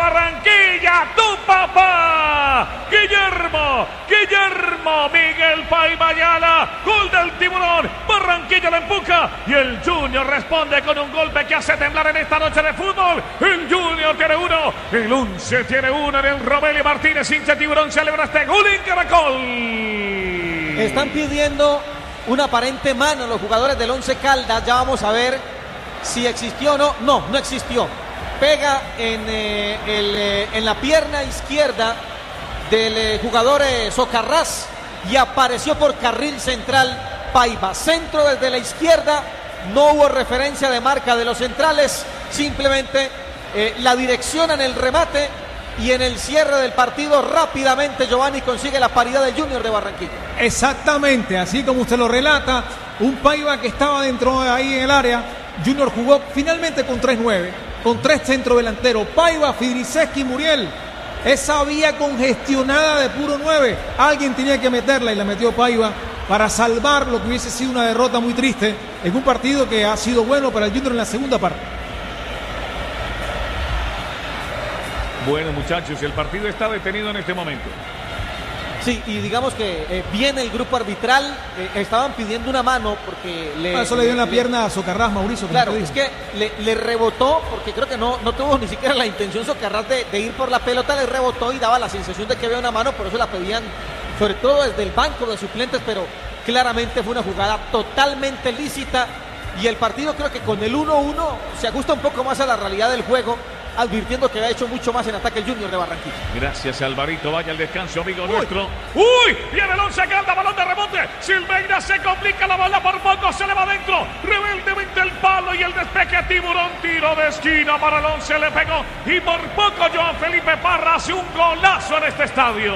Barranquilla, tu papá, Guillermo Miguel Paiva Ayala, gol del Tiburón, Barranquilla la empuja y el Junior responde con un golpe que hace temblar en esta noche de fútbol. El Junior tiene uno, el 11 tiene uno en el Romelio Martínez, hincha Tiburón celebra este gol en Caracol. Están pidiendo una aparente mano los jugadores del Once Caldas, ya vamos a ver si existió o no. No existió. Pega en la pierna izquierda del jugador Socarrás y apareció por carril central Paiva. Centro desde la izquierda, no hubo referencia de marca de los centrales, simplemente la dirección en el remate y en el cierre del partido rápidamente Giovanni consigue la paridad del Junior de Barranquilla. Exactamente, así como usted lo relata, un Paiva que estaba dentro de ahí en el área. Junior jugó finalmente con 3-9, con 3 centrodelanteros, Paiva, Fidriceski y Muriel. Esa vía congestionada de puro 9, alguien tenía que meterla y la metió Paiva para salvar lo que hubiese sido una derrota muy triste en un partido que ha sido bueno para el Junior en la segunda parte. Bueno, muchachos, el partido está detenido en este momento. Sí, y digamos que viene el grupo arbitral, estaban pidiendo una mano porque eso le dio en la pierna a Socarrás, Mauricio. Claro, es que le rebotó, porque creo que no tuvo ni siquiera la intención Socarrás de ir por la pelota, le rebotó y daba la sensación de que había una mano, por eso la pedían, sobre todo desde el banco de suplentes, pero claramente fue una jugada totalmente lícita y el partido creo que con el 1-1 se ajusta un poco más a la realidad del juego, advirtiendo que ha hecho mucho más en ataque el Junior de Barranquilla. Gracias, Alvarito. Vaya al descanso, amigo nuestro. ¡Uy! Viene el Once Caldas, balón de rebote. Silveira se complica la bola, por poco se le va adentro. Rebeldemente el palo y el despeje a Tiburón. Tiro de esquina para el Once, le pegó. Y por poco Joan Felipe Parra hace un golazo en este estadio.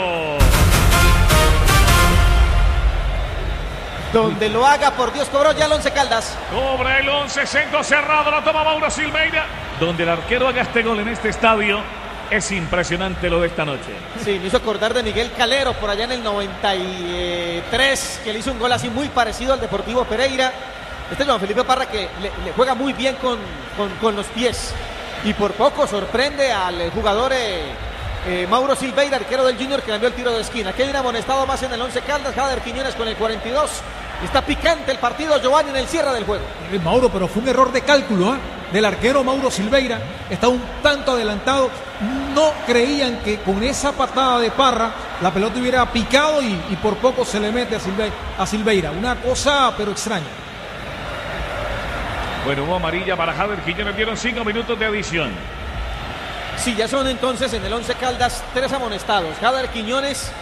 Donde lo haga, por Dios, cobró ya el Once Caldas. Cobra el Once, centro cerrado, lo toma Mauro Silveira. Donde el arquero haga este gol en este estadio, es impresionante lo de esta noche. Sí, me hizo acordar de Miguel Calero por allá en el 93, que le hizo un gol así muy parecido al Deportivo Pereira. Este Joan Felipe Parra que le juega muy bien con los pies. Y por poco sorprende al jugador Mauro Silveira, arquero del Junior, que cambió el tiro de esquina. Aquí hay un amonestado más en el Once Caldas, Jader Quiñones con el 42. Está picante el partido, Giovanni, en el cierre del juego. Mauro, pero fue un error de cálculo del arquero Mauro Silveira. Está un tanto adelantado. No creían que con esa patada de Parra la pelota hubiera picado y por poco se le mete a Silveira. Una cosa, pero extraña. Bueno, hubo amarilla para Jader Quiñones. Dieron 5 minutos de adición. Sí, ya son entonces en el Once Caldas 3 amonestados. Jader Quiñones,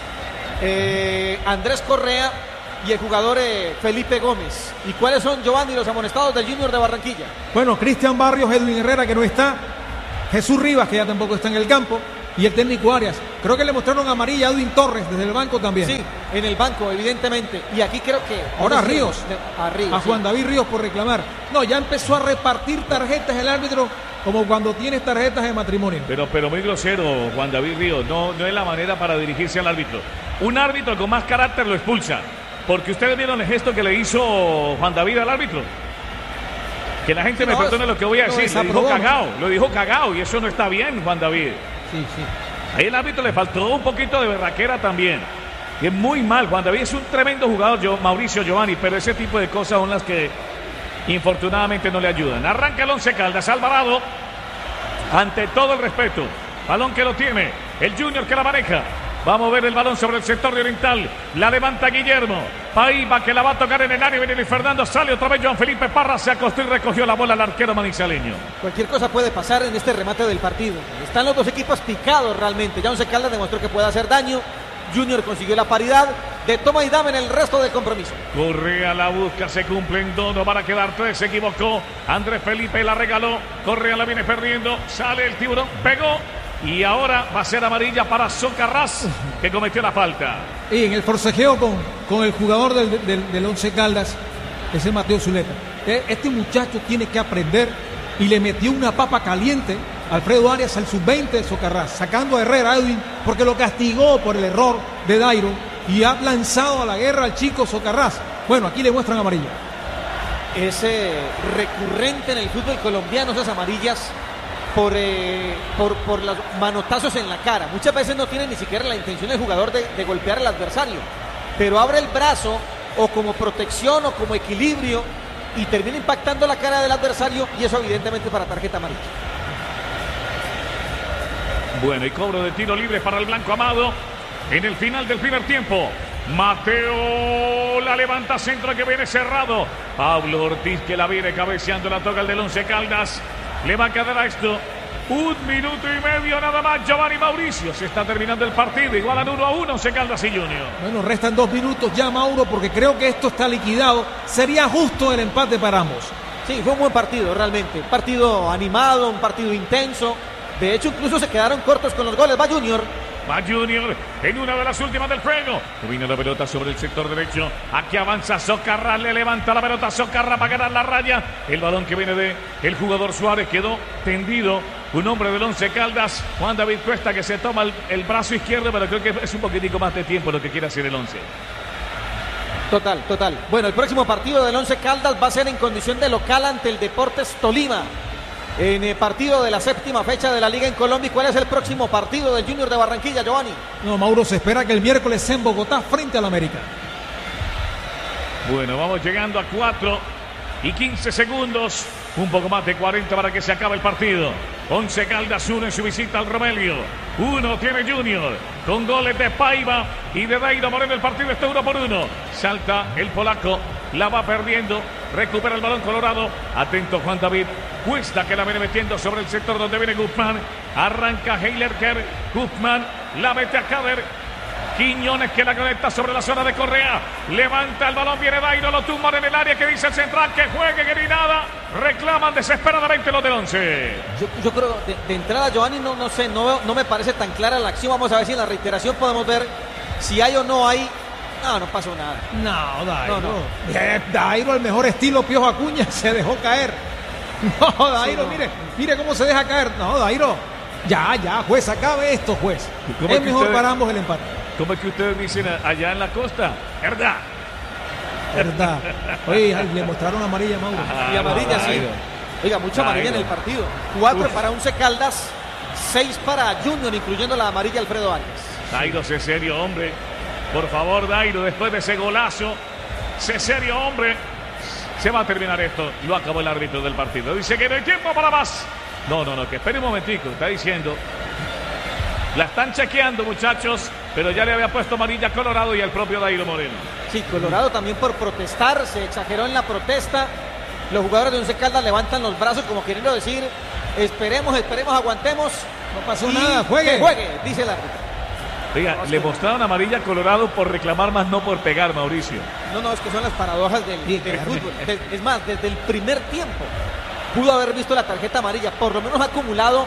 Andrés Correa y el jugador Felipe Gómez. ¿Y cuáles son, Giovanni, los amonestados del Junior de Barranquilla? Bueno, Cristian Barrios, Edwin Herrera, que no está, Jesús Rivas, que ya tampoco está en el campo, y el técnico Arias. Creo que le mostraron amarilla a Edwin Torres desde el banco también. Sí, en el banco, evidentemente. Y aquí creo que... Ahora Ríos, a Juan sí. David Ríos por reclamar. No, ya empezó a repartir tarjetas el árbitro, como cuando tienes tarjetas de matrimonio. Pero muy grosero, Juan David Ríos. No es la manera para dirigirse al árbitro. Un árbitro con más carácter lo expulsa. Porque ustedes vieron el gesto que le hizo Juan David al árbitro. Que la gente me perdone lo que voy a decir. Lo dijo cagao y eso no está bien, Juan David. Sí. Ahí el árbitro le faltó un poquito de berraquera también. Y es muy mal. Juan David es un tremendo jugador, Mauricio Giovanni, pero ese tipo de cosas son las que infortunadamente no le ayudan. Arranca el Once Caldas, Alvarado. Ante todo el respeto. Balón que lo tiene. El Junior que la maneja. Va a mover el balón sobre el sector de Oriental. La levanta Guillermo. Paiva que la va a tocar en el área. Viene Luis Fernando. Sale otra vez Joan Felipe Parra. Se acostó y recogió la bola al arquero manizaleño. Cualquier cosa puede pasar en este remate del partido. Están los dos equipos picados realmente. Ya Once Caldas demostró que puede hacer daño. Junior consiguió la paridad de toma y dame en el resto del compromiso. Correa la busca. Se cumple en 2. No van a quedar 3. Se equivocó. Andrés Felipe la regaló. Correa la viene perdiendo. Sale el Tiburón. Pegó. Y ahora va a ser amarilla para Socarrás, que cometió la falta. Y en el forcejeo con el jugador del Once Caldas, ese Mateo Zuleta. Este muchacho tiene que aprender y le metió una papa caliente Alfredo Arias al sub-20 de Socarrás, sacando a Herrera, Edwin, porque lo castigó por el error de Dairo y ha lanzado a la guerra al chico Socarrás. Bueno, aquí le muestran amarilla. Es recurrente en el fútbol colombiano esas amarillas por los manotazos en la cara. Muchas veces no tiene ni siquiera la intención del jugador de golpear al adversario, pero abre el brazo o como protección o como equilibrio y termina impactando la cara del adversario, y eso evidentemente para tarjeta amarilla. Bueno, y cobro de tiro libre para el blanco Amado en el final del primer tiempo. Mateo la levanta, centro que viene cerrado. Pablo Ortiz que la viene cabeceando, la toca el del Once Caldas. Le va a quedar a esto 1 minuto y medio nada más. Giovanni Mauricio, se está terminando el partido, igualan 1-1 Once Caldas y Junior. Bueno, restan 2 minutos ya, Mauro, porque creo que esto está liquidado. Sería justo el empate para ambos. Sí, fue un buen partido realmente, un partido animado, un partido intenso. De hecho, incluso se quedaron cortos con los goles. Va Junior. Va Junior en una de las últimas del juego. Domina la pelota sobre el sector derecho. Aquí avanza Socarrá, le levanta la pelota Socarrá para ganar la raya. El balón que viene de el jugador Suárez quedó tendido. Un hombre del Once Caldas, Juan David Cuesta, que se toma el brazo izquierdo, pero creo que es un poquitico más de tiempo lo que quiere hacer el Once. Total. Bueno, el próximo partido del Once Caldas va a ser en condición de local ante el Deportes Tolima. En el partido de la 7ª fecha de la Liga en Colombia. ¿Y cuál es el próximo partido del Junior de Barranquilla, Giovanni? No, Mauro, se espera que el miércoles en Bogotá frente al América. Bueno, vamos llegando a 4 y 15 segundos. Un poco más de 40 para que se acabe el partido. Once Caldas 1 en su visita al Romelio. 1 tiene Junior con goles de Paiva y de Dairo Moreno. El partido está 1-1. Salta el polaco, la va perdiendo. Recupera el balón Colorado. Atento Juan David Cuesta, que la viene metiendo sobre el sector donde viene Guzmán. Arranca Heilerker. Guzmán la mete a Kader. Quiñones que la conecta sobre la zona de Correa. Levanta el balón, viene Dairo, lo tumban en el área, que dice el central que juegue, que ni nada. Reclaman desesperadamente los del Once. Yo creo de entrada, Giovanni, no sé, no me parece tan clara la acción. Vamos a ver si en la reiteración podemos ver si hay o no hay. No pasó nada. No, Dairo. No. Dairo, al mejor estilo Piojo Acuña, se dejó caer. No, Dairo, sí, no. Mire cómo se deja caer. No, Dairo. Ya, juez, acabe esto, juez. Es mejor para ambos el empate. ¿Cómo es que ustedes dicen allá en la costa? ¿Verdad? Oye, le mostraron amarilla, Mauro. Y amarilla, sí. Oiga, mucha amarilla en el partido. 4 para Once Caldas, 6 para Junior, incluyendo la amarilla Alfredo Arias. Dairo, sé serio, hombre. Por favor, Dairo, después de ese golazo, sé serio, hombre. Se va a terminar esto. Lo acabó el árbitro del partido. Dice que no hay tiempo para más. No, que espere un momentico. Está diciendo. La están chequeando, muchachos, pero ya le había puesto amarilla a Colorado y al propio Dairo Moreno. Sí, Colorado también por protestar, se exageró en la protesta. Los jugadores de Once Caldas levantan los brazos como queriendo decir, esperemos, aguantemos. No pasó nada, juegue. Que juegue, dice el árbitro. Oiga, le mostraron amarilla a Colorado por reclamar más, no por pegar, Mauricio. No, es que son las paradojas del fútbol. Es más, desde el primer tiempo pudo haber visto la tarjeta amarilla. Por lo menos ha acumulado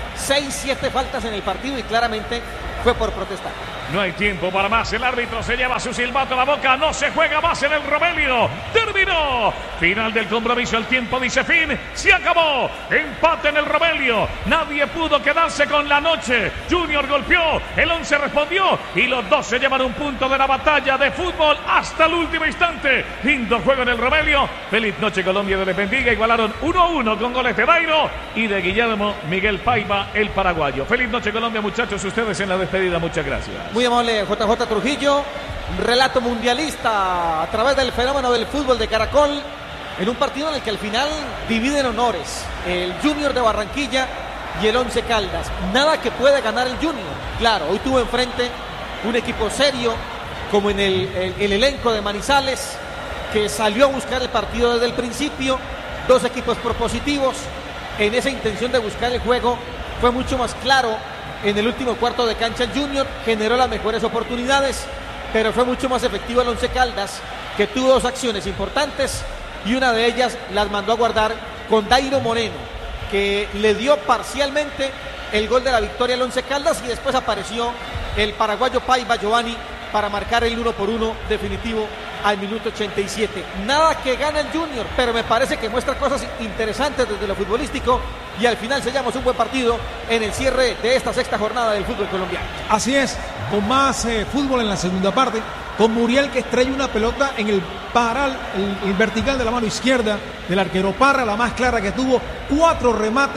6-7 faltas en el partido y claramente fue por protestar. No hay tiempo para más. El árbitro se lleva su silbato a la boca. No se juega más en el Romelio. Terminó. Final del compromiso. El tiempo dice fin. Se acabó. Empate en el Romelio. Nadie pudo quedarse con la noche. Junior golpeó. El Once respondió. Y los dos se llevan un punto de la batalla de fútbol hasta el último instante. Lindo juego en el Romelio. Feliz noche, Colombia, de les bendiga. Igualaron 1-1 con goles de Dairo y de Guillermo Miguel Paiva, el paraguayo. Feliz noche, Colombia, muchachos. Ustedes en la despedida. Muchas gracias. Muy amable JJ Trujillo, relato mundialista a través del fenómeno del fútbol de Caracol, en un partido en el que al final dividen honores el Junior de Barranquilla y el Once Caldas. Nada que puede ganar el Junior. Claro, hoy tuvo enfrente un equipo serio como en el elenco de Manizales, que salió a buscar el partido desde el principio. Dos equipos propositivos en esa intención de buscar el juego. Fue mucho más claro en el último cuarto de cancha. El Junior generó las mejores oportunidades, pero fue mucho más efectivo el Once Caldas, que tuvo dos acciones importantes y una de ellas las mandó a guardar con Dairo Moreno, que le dio parcialmente el gol de la victoria al Once Caldas, y después apareció el paraguayo Paiva, Giovanni, para marcar el 1-1 definitivo al minuto 87. Nada que gana el Junior, pero me parece que muestra cosas interesantes desde lo futbolístico, y al final sellamos un buen partido en el cierre de esta sexta jornada del fútbol colombiano. Así es, con más fútbol en la segunda parte, con Muriel, que estrella una pelota en el paral, el vertical de la mano izquierda del arquero Parra, la más clara que tuvo, 4 remates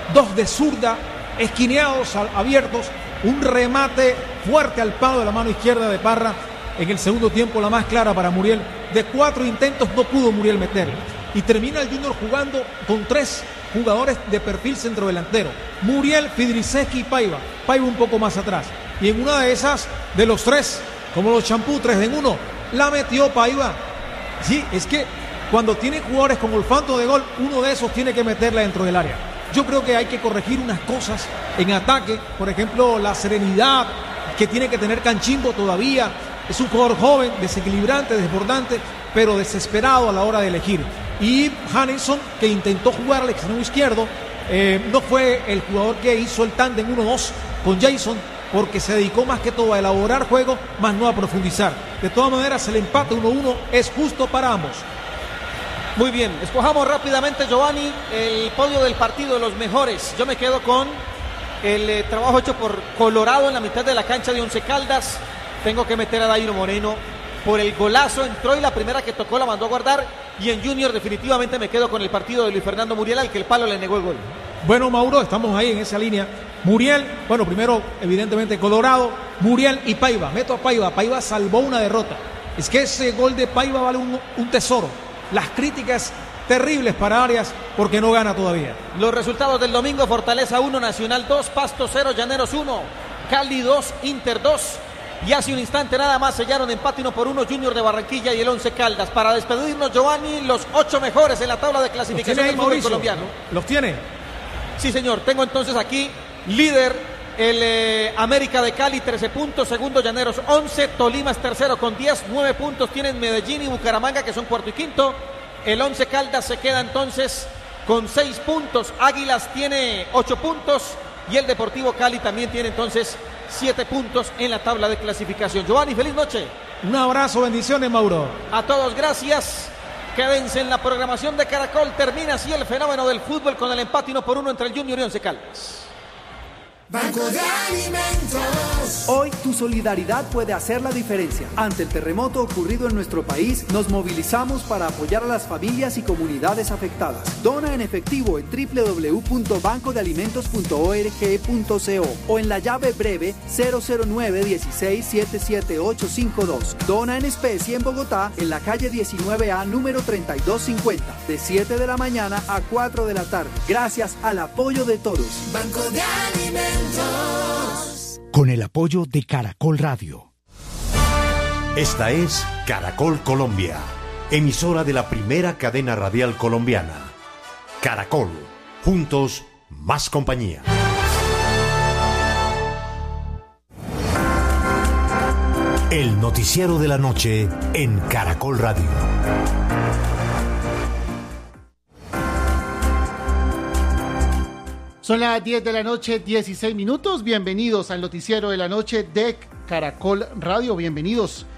dos de zurda, esquineados, abiertos, un remate fuerte al palo de la mano izquierda de Parra. En el segundo tiempo la más clara para Muriel. De 4 intentos no pudo Muriel meter. Y termina el Junior jugando con 3 jugadores de perfil centrodelantero. Muriel, Fidriseski y Paiva. Paiva un poco más atrás. Y en una de esas, de los 3, como los champú, 3 en 1, la metió Paiva. Sí, es que cuando tiene jugadores con olfato de gol, uno de esos tiene que meterla dentro del área. Yo creo que hay que corregir unas cosas en ataque. Por ejemplo, la serenidad que tiene que tener Canchimbo todavía. Es un jugador joven, desequilibrante, desbordante, pero desesperado a la hora de elegir. Y Hannesson, que intentó jugar al extremo izquierdo, no fue el jugador que hizo el tándem 1-2 con Jason, porque se dedicó más que todo a elaborar juego, más no a profundizar. De todas maneras, el empate 1-1 es justo para ambos. Muy bien, escojamos rápidamente, Giovanni, el podio del partido de los mejores. Yo me quedo con el trabajo hecho por Colorado en la mitad de la cancha de Once Caldas. Tengo que meter a Dairo Moreno por el golazo, entró y la primera que tocó la mandó a guardar. Y en Junior definitivamente me quedo con el partido de Luis Fernando Muriel, al que el palo le negó el gol. Bueno, Mauro, estamos ahí en esa línea. Muriel, bueno, primero evidentemente Colorado, Muriel y Paiva. Meto a Paiva, Paiva salvó una derrota. Es que ese gol de Paiva vale un tesoro. Las críticas terribles para Arias porque no gana todavía. Los resultados del domingo: Fortaleza 1, Nacional 2, Pasto 0, Llaneros 1, Cali 2, Inter 2. Y hace un instante nada más sellaron empate 1-1 Junior de Barranquilla y el Once Caldas. Para despedirnos, Giovanni, los 8 mejores en la tabla de clasificación del fútbol colombiano. ¿Los tiene? Sí, señor. Tengo entonces aquí líder el América de Cali, 13 puntos. Segundo, Llaneros 11. Tolima es tercero con 10. 9 puntos tienen Medellín y Bucaramanga, que son cuarto y quinto. El Once Caldas se queda entonces con 6 puntos. Águilas tiene 8 puntos. Y el Deportivo Cali también tiene entonces 7 puntos en la tabla de clasificación. Giovanni, feliz noche. Un abrazo, bendiciones, Mauro. A todos, gracias. Quédense en la programación de Caracol. Termina así el fenómeno del fútbol con el empate 1-1 entre el Junior y Once Caldas. Banco de Alimentos. Hoy tu solidaridad puede hacer la diferencia. Ante el terremoto ocurrido en nuestro país, nos movilizamos para apoyar a las familias y comunidades afectadas. Dona en efectivo en www.bancodealimentos.org.co o en la llave breve 009-16-77852. Dona en especie en Bogotá, en la calle 19A, número 3250, de 7 de la mañana a 4 de la tarde. Gracias al apoyo de todos. Banco de Alimentos. Con el apoyo de Caracol Radio. Esta es Caracol Colombia, emisora de la primera cadena radial colombiana. Caracol, juntos, más compañía. El noticiero de la noche en Caracol Radio. Son las 10 de la noche, 16 minutos. Bienvenidos al noticiero de la noche de Caracol Radio. Bienvenidos